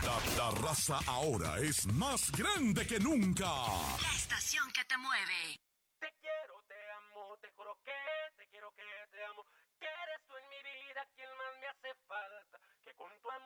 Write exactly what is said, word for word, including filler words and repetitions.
La raza ahora es más grande que nunca. La estación que te mueve. Te quiero, te amo, te juro que te quiero, que te amo. Que eres tú en mi vida quien más me hace falta. Que con tu amor